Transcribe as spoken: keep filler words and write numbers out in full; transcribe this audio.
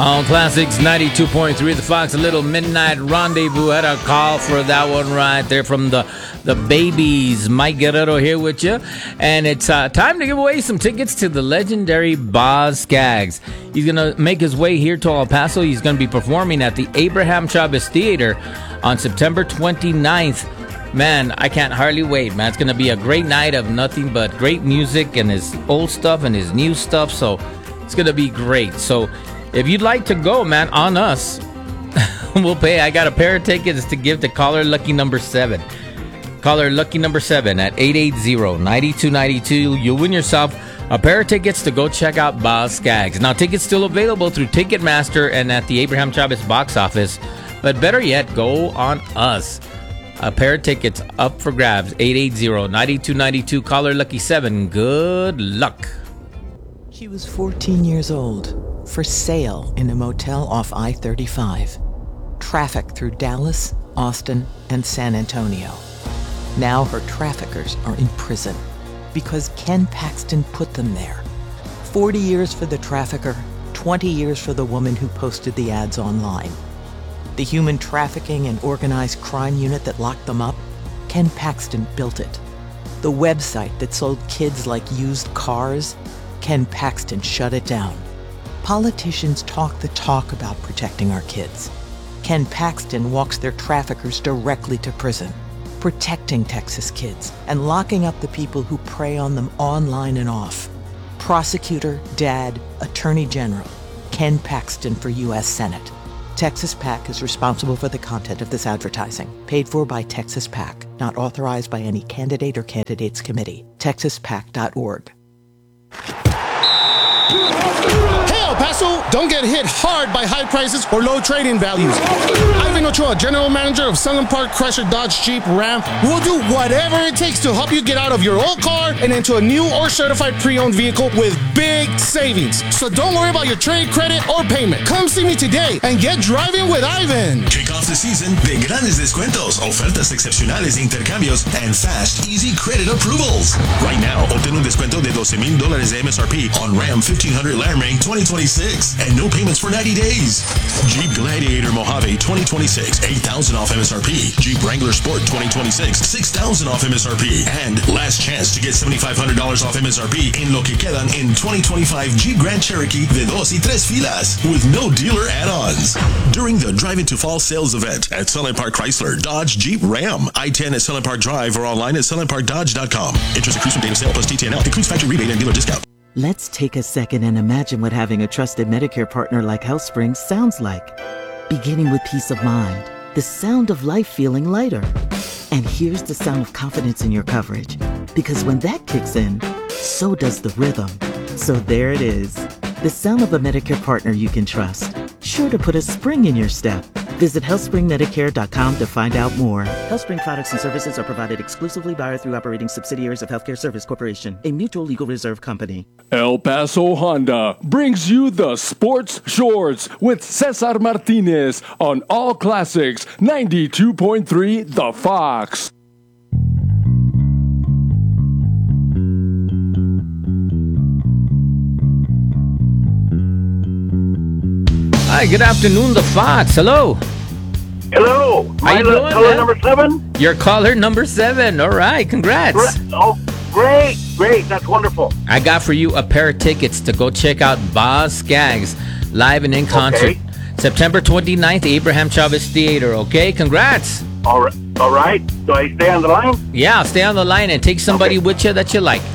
On Classics ninety-two point three, the Fox, a little midnight rendezvous. Had a call for that one right there from the the babies. Mike Guerrero here with you. And it's uh, time to give away some tickets to the legendary Boz Scaggs. He's going to make his way here to El Paso. He's going to be performing at the Abraham Chavez Theater on September twenty-ninth. Man, I can't hardly wait, man. It's going to be a great night of nothing but great music and his old stuff and his new stuff. So it's going to be great. So if you'd like to go, man, on us, we'll pay. I got a pair of tickets to give to caller lucky number seven. Caller lucky number seven at eight eight zero, nine two nine two. You'll win yourself a pair of tickets to go check out Boz Scaggs. Now, tickets still available through Ticketmaster and at the Abraham Chavez box office. But better yet, go on us. A pair of tickets up for grabs. eight eight zero, nine two nine two. Caller lucky seven. Good luck. She was fourteen years old, for sale in a motel off I thirty-five. Traffic through Dallas, Austin, and San Antonio. Now her traffickers are in prison because Ken Paxton put them there. forty years for the trafficker, twenty years for the woman who posted the ads online. The human trafficking and organized crime unit that locked them up, Ken Paxton built it. The website that sold kids like used cars, Ken Paxton shut it down. Politicians talk the talk about protecting our kids. Ken Paxton walks their traffickers directly to prison, protecting Texas kids and locking up the people who prey on them online and off. Prosecutor, dad, attorney general, Ken Paxton for U S Senate. Texas PAC is responsible for the content of this advertising. Paid for by Texas PAC, not authorized by any candidate or candidates committee. texas pac dot org. Hey, El Paso, don't get hit hard by high prices or low trading values. Ivan Ochoa, General Manager of Sunland Park Chrysler Dodge Jeep Ram, will do whatever it takes to help you get out of your old car and into a new or certified pre-owned vehicle with big savings. So don't worry about your trade credit or payment. Come see me today and get driving with Ivan. Kick off the season de grandes descuentos, ofertas excepcionales de intercambios, and fast, easy credit approvals. Right now, obtén un descuento de doce mil dólares de M S R P on Ram fifteen hundred Laramie twenty twenty-six and no payments for ninety days. Jeep Gladiator Mojave twenty twenty-six, eight thousand off M S R P. Jeep Wrangler Sport twenty twenty-six, six thousand off M S R P. And last chance to get seventy-five hundred dollars off M S R P en lo que quedan in twenty twenty-five Jeep Grand Cherokee de dos y tres filas with no dealer add-ons. During the Drive Into Fall sales event at Sunland Park Chrysler, Dodge, Jeep, Ram. I ten at Sunland Park Drive or online at sunland park dodge dot com. Interest accrues from date of sale plus T T N L. Includes factory rebate and dealer discount. Let's take a second and imagine what having a trusted Medicare partner like HealthSpring sounds like. Beginning with peace of mind, the sound of life feeling lighter. And here's the sound of confidence in your coverage. Because when that kicks in, so does the rhythm. So there it is. The sound of a Medicare partner you can trust. Sure to put a spring in your step. Visit health spring medicare dot com to find out more. HealthSpring products and services are provided exclusively by or through operating subsidiaries of Healthcare Service Corporation, a mutual legal reserve company. El Paso Honda brings you the Sports Shorts with Cesar Martinez on All Classics ninety-two point three The Fox. Hi, good afternoon, the Fox. Hello. Hello. How you My doing, caller man? number seven? You're caller number seven. All right, congrats. Gre- Oh, great, great. That's wonderful. I got for you a pair of tickets to go check out Boz Scaggs live and in concert. Okay. September twenty-ninth, Abraham Chavez Theater, okay? Congrats. All right. All right. Do I stay on the line? Yeah, stay on the line and take somebody Okay. with you that you like.